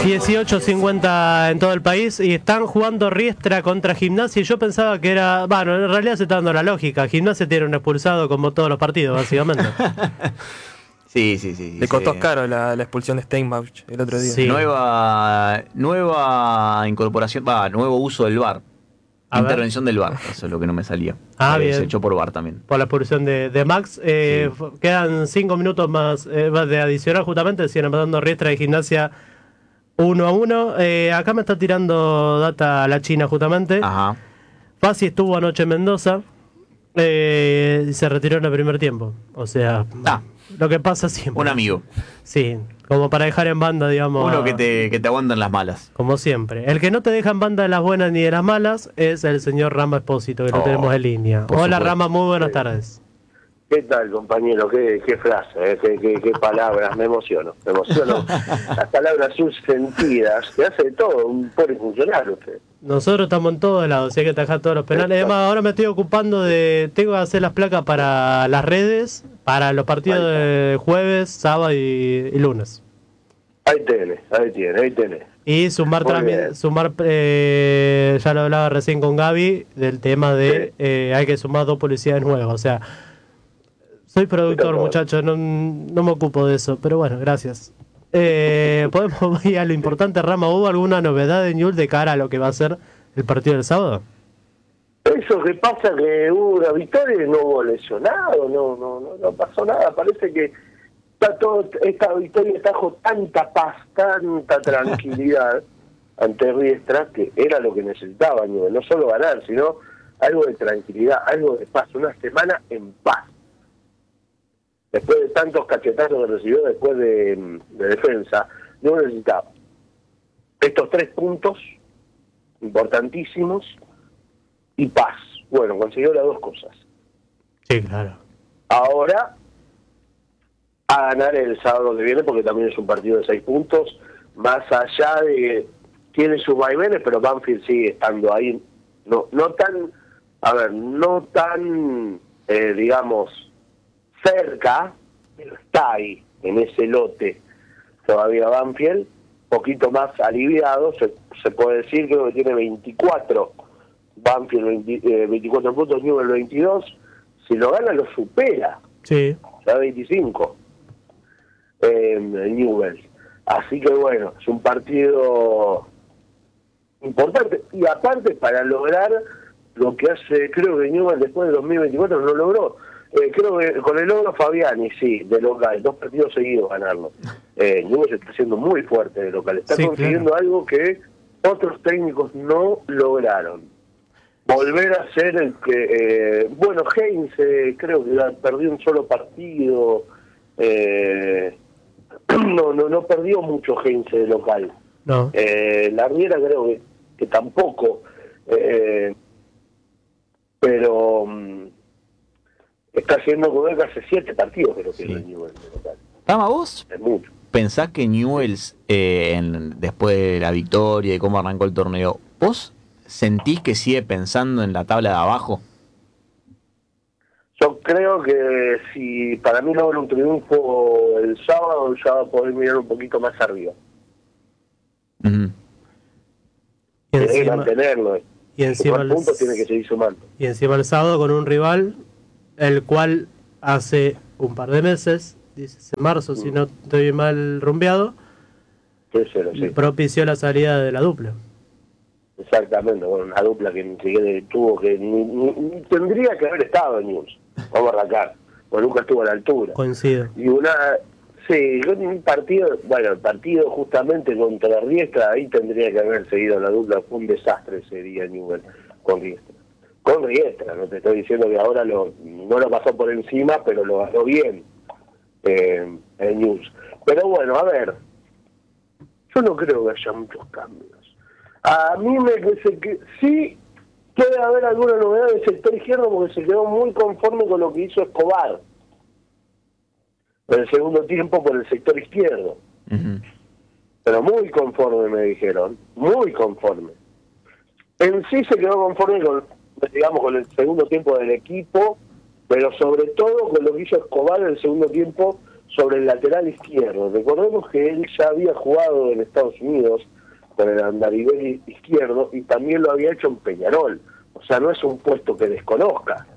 18:50 en todo el país y están jugando Riestra contra Gimnasia. Y yo pensaba que era. Bueno, en realidad se está dando la lógica. Gimnasia tiene un expulsado como todos los partidos, básicamente. Sí. Le costó caro la expulsión de Steinbach el otro día. Sí. Nueva incorporación, nuevo uso del VAR. Intervención del VAR, eso es lo que no me salía. Bien. Se echó por VAR también. Por la expulsión de Max. Sí. Quedan 5 minutos más de adicional, justamente. Siguen empatando Riestra y Gimnasia 1-1. Acá me está tirando data la China, justamente. Ajá. Fassi estuvo anoche en Mendoza. Y se retiró en el primer tiempo. O sea, lo que pasa siempre. Un amigo. Sí, como para dejar en banda, digamos. Uno que te aguanta en las malas. Como siempre. El que no te deja en banda de las buenas ni de las malas es el señor Rama Espósito, que lo tenemos en línea. Hola, Rama, muy buenas tardes. ¿Qué tal, compañero? Qué frase, qué palabras, me emociono. Las palabras subsentidas, que hace de todo, un pobre funcionario usted. Nosotros estamos en todos lados, si hay que atajar todos los penales. Además, ahora me estoy ocupando tengo que hacer las placas para las redes, para los partidos de jueves, sábado y lunes. Ahí tiene. Y sumar, ya lo hablaba recién con Gaby, del tema de hay que sumar 2 policías nuevas, o sea... Soy productor, muchachos, no me ocupo de eso, pero bueno, gracias. ¿Podemos ir a lo importante, Rama? ¿Hubo alguna novedad de Newell's de cara a lo que va a ser el partido del sábado? Eso que pasa que hubo una victoria y no hubo lesionado, no pasó nada. Parece que esta victoria trajo tanta paz, tanta tranquilidad ante Riestra, que era lo que necesitaba Newell's. No solo ganar, sino algo de tranquilidad, algo de paz, una semana en paz. Después de tantos cachetazos que recibió después de defensa, no necesitaba estos 3 puntos importantísimos y paz. Bueno, consiguió las 2 cosas. Sí, claro. Ahora, a ganar el sábado que viene, porque también es un partido de 6 puntos, más allá de que tiene sus vaivenes, pero Banfield sigue estando ahí, no tan, digamos, cerca, pero está ahí, en ese lote todavía Banfield, poquito más aliviado, se puede decir, creo que tiene 24, Banfield 24 puntos, Newell's 22, si lo gana lo supera, sí, ya 25, Newell's. Así que bueno, es un partido importante, y aparte para lograr lo que hace, creo que Newell's después de 2024 no logró. Creo que con el logro Fabiani, sí, de local, 2 partidos seguidos ganarlo. Newell's está siendo muy fuerte de local, está consiguiendo algo que otros técnicos no lograron. Volver a ser el que... Heinz creo que perdió un solo partido. No perdió mucho Heinz de local. No. La Riera creo que tampoco. Pero... está haciendo con hace 7 partidos, creo que es el Newell's de local. Rama, ¿vos es mucho? ¿Pensás que Newell's, después de la victoria y cómo arrancó el torneo, vos sentís que sigue pensando en la tabla de abajo? Yo creo que si para mí logra un triunfo el sábado, ya va a poder mirar un poquito más arriba. Uh-huh. Tiene que mantenerlo. Y encima el punto tiene que seguir sumando. Y encima el sábado con un rival, el cual hace un par de meses, dice marzo, si no estoy mal rumbeado, sí, propició la salida de la dupla. Exactamente, bueno, una dupla que ni siquiera tuvo que ni tendría que haber estado en Newell's. Vamos a arrancar, porque nunca estuvo a la altura. Coincido. Y un partido, el partido justamente contra Riestra, ahí tendría que haber seguido la dupla, fue un desastre ese día Newell's con Riestra. Con Riestra, no te estoy diciendo que ahora no lo pasó por encima, pero lo ganó bien en Newell's. Pero bueno, a ver, yo no creo que haya muchos cambios. A mí me parece que sí puede haber alguna novedad del sector izquierdo, porque se quedó muy conforme con lo que hizo Escobar en el segundo tiempo por el sector izquierdo. Uh-huh. Pero muy conforme, me dijeron, muy conforme. En sí se quedó conforme con el segundo tiempo del equipo, pero sobre todo con lo que hizo Escobar en el segundo tiempo sobre el lateral izquierdo. Recordemos que él ya había jugado en Estados Unidos con el andarivel izquierdo y también lo había hecho en Peñarol. O sea, no es un puesto que desconozca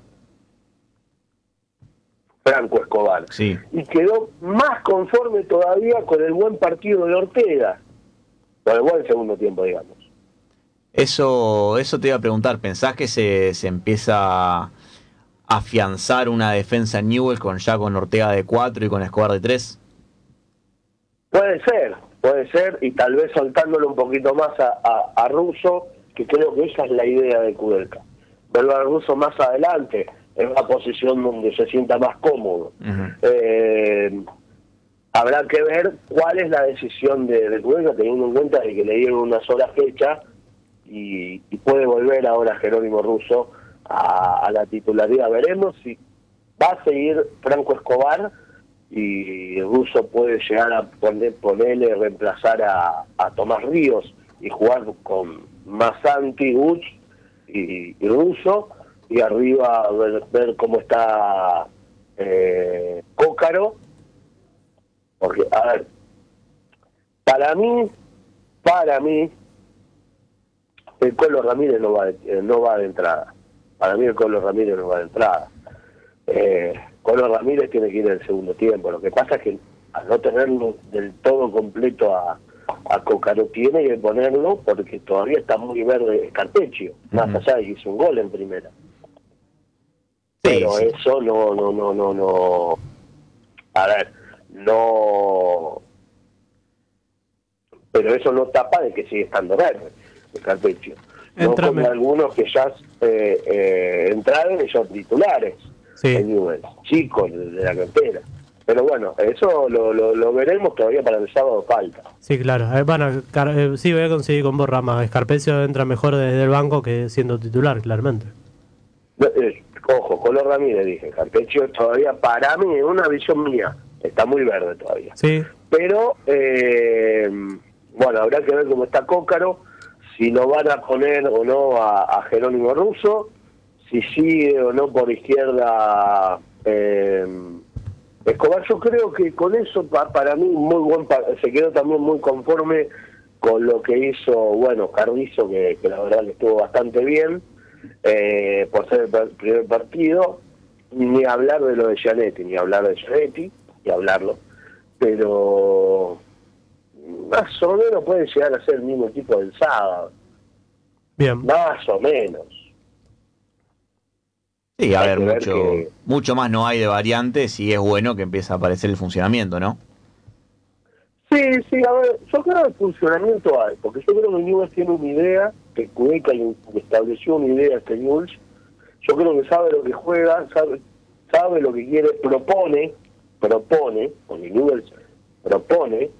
Franco Escobar. Sí. Y quedó más conforme todavía con el buen partido de Ortega, con el buen segundo tiempo, digamos. Eso te iba a preguntar, ¿pensás que se empieza a afianzar una defensa en Newell's con Ortega de 4 y con Escobar de 3? Puede ser, y tal vez soltándolo un poquito más a Russo, que creo que esa es la idea de Kudelka. Verlo a Russo más adelante, en una posición donde se sienta más cómodo. Habrá que ver cuál es la decisión de Kudelka, teniendo en cuenta de que le dieron una sola fecha y puede volver ahora Jerónimo Russo a la titularidad. Veremos si va a seguir Franco Escobar y Russo puede llegar a ponerle, reemplazar a Tomás Ríos y jugar con Masanti, Uch y Russo, y arriba ver cómo está Cócaro, porque a ver, para mí el Colo Ramírez no va de entrada. Para mí el Colo Ramírez no va de entrada. Colo Ramírez tiene que ir en el segundo tiempo. Lo que pasa es que al no tenerlo del todo completo a Cócaro, tiene que ponerlo porque todavía está muy verde Scarpecchio, más allá de que hizo un gol en primera. Pero sí. Eso no. A ver, no. Pero eso no tapa de que sigue estando verde Scarpecchio. No como algunos que ya entraron y son titulares. Sí. En Newell's, chicos de la cantera. Pero bueno, eso lo veremos, todavía para el sábado falta. Sí, claro. Sí, voy a coincidir con vos, Rama. Scarpeccio entra mejor desde el banco que siendo titular, claramente. Ojo, Colo Ramírez, dije. Scarpeccio todavía, para mí, en una visión mía, está muy verde todavía. Sí. Pero, bueno, habrá que ver cómo está Cócaro, si lo van a poner o no a Jerónimo Russo, si sigue o no por izquierda Escobar. Yo creo que con eso para mí se quedó también muy conforme con lo que hizo, bueno, Carrizo, que la verdad que estuvo bastante bien por ser el primer partido. Ni hablar de lo de Gianetti, y hablarlo, pero más o menos puede llegar a ser el mismo tipo del sábado. Bien. Más o menos. Sí, a ver, mucho más no hay de variantes y es bueno que empiece a aparecer el funcionamiento, ¿no? Sí, a ver, yo creo que el funcionamiento hay, porque yo creo que Newell's tiene una idea, que Cueca estableció una idea este Newell's. Yo creo que sabe lo que juega, sabe lo que quiere, propone, porque Newell's propone,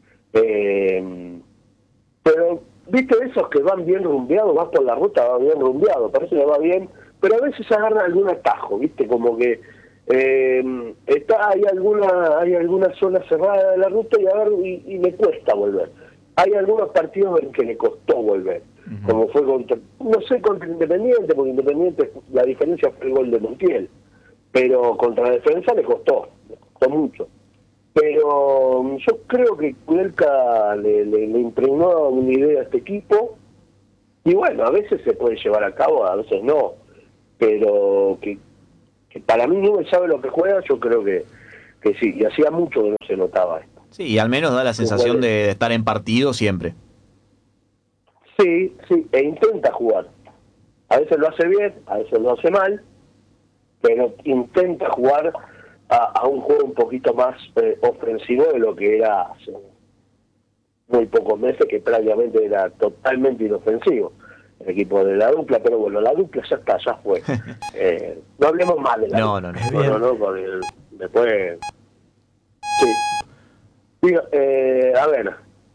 pero viste esos que van bien rumbeados, vas por la ruta, va bien rumbeado, parece que va bien, pero a veces agarran algún atajo, viste, como que hay alguna zona cerrada de la ruta y le cuesta volver. Hay algunos partidos en que le costó volver, como fue contra Independiente, porque Independiente la diferencia fue el gol de Montiel, pero contra Defensa le costó mucho. Pero yo creo que Kudelka le impregnó una idea a este equipo, y bueno, a veces se puede llevar a cabo, a veces no, pero que para mí no sabe lo que juega, yo creo que sí, y hacía mucho que no se notaba esto. Sí, y al menos da la sensación de estar en partido siempre. Sí, e intenta jugar. A veces lo hace bien, a veces lo hace mal, pero intenta jugar a un juego un poquito más ofensivo de lo que era hace muy pocos meses, que prácticamente era totalmente inofensivo el equipo de la dupla. Pero bueno, la dupla ya está, ya fue. No hablemos mal de la dupla. No, porque después... Sí. Digo, a ver,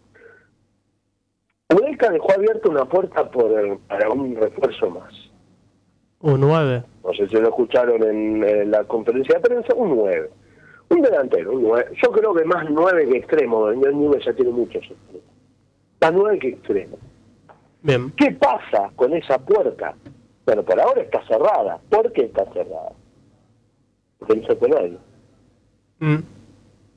Kudelka dejó abierta una puerta para un refuerzo más. Un 9. No sé si lo escucharon en la conferencia de prensa, un 9. Un delantero, un 9. Yo creo que más 9 que extremo. El Newell's ya tiene muchos extremos. Más 9 que extremo. Bien. ¿Qué pasa con esa puerta? Bueno, por ahora está cerrada. ¿Por qué está cerrada? Porque no se puede nadie.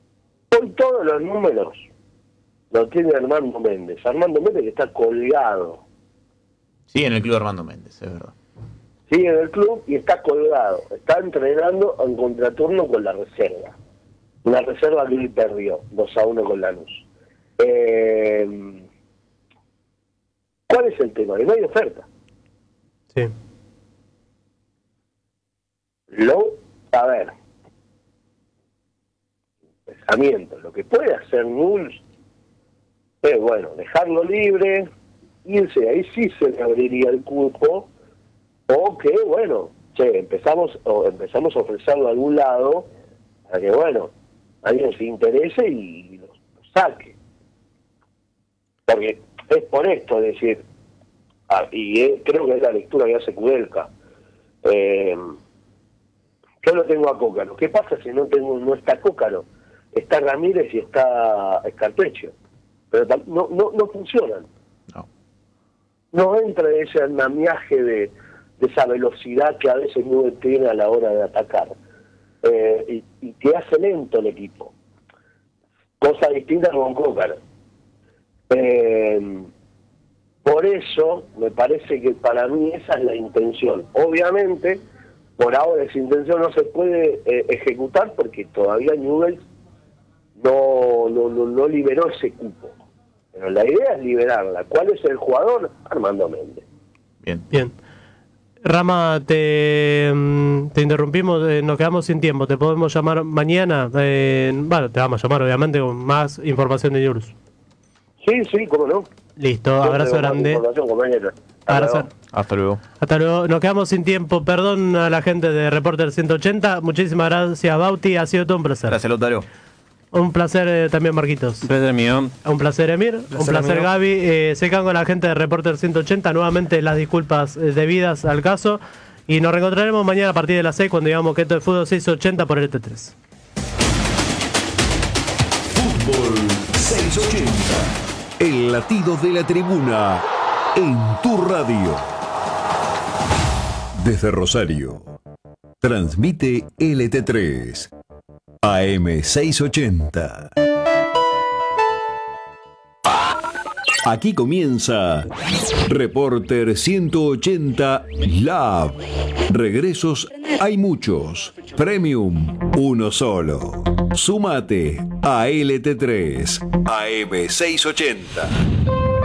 Hoy todos los números los tiene Armando Méndez. Armando Méndez que está colgado. Sí, en el club Armando Méndez, es verdad. Sigue en el club y está colgado. Está entrenando en contraturno con la reserva. Una reserva que él perdió 2-1 con Lanús. ¿Cuál es el tema? Que no hay oferta. Sí. A ver, pensamiento, lo que puede hacer Newell's es, bueno, dejarlo libre, irse, ahí sí se le abriría el cupo, o que, bueno, empezamos a ofrecerlo a algún lado, para que, bueno, alguien se interese y lo saque. Porque es por esto, es decir, creo que es la lectura que hace Kudelka. Yo no tengo a Cócaro. ¿Qué pasa si no está Cócaro? Está Ramírez y está Escarpecho. Pero no funcionan. No entra ese andamiaje de esa velocidad que a veces Newell tiene a la hora de atacar. Y que hace lento el equipo. Cosa distinta con Cócaro. Por eso me parece que para mí esa es la intención. Obviamente, por ahora esa intención no se puede ejecutar porque todavía Newell's no liberó ese cupo. Pero la idea es liberarla. ¿Cuál es el jugador? Armando Méndez. Bien. Rama, te interrumpimos, nos quedamos sin tiempo. ¿Te podemos llamar mañana? Bueno, te vamos a llamar obviamente con más información de Newell's. Sí, cómo no. Listo, abrazo grande. Abrazo. Hasta luego. Hasta luego. Nos quedamos sin tiempo. Perdón a la gente de Reporter 180. Muchísimas gracias, Bauti. Ha sido todo un placer. Gracias, Lautaro. Un placer también, Marquitos. Un placer mío. Un placer, Emir. Un placer, Gaby. Se quedan con la gente de Reporter 180. Nuevamente las disculpas debidas al caso. Y nos reencontraremos mañana a partir de las 6 cuando digamos que esto es Fútbol 680 por el T3. Fútbol 680. El latido de la tribuna en tu radio. Desde Rosario. Transmite LT3 AM 680. Aquí comienza Reporter 180 Lab. Regresos hay muchos. Premium, uno solo. Súmate a LT3 AM 680.